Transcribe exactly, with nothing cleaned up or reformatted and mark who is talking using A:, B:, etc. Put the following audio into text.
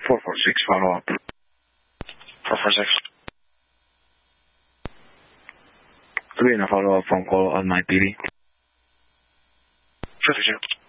A: four four six, follow up.
B: four four six.
A: Doing a follow-up phone call on my P D.
B: fifty-two.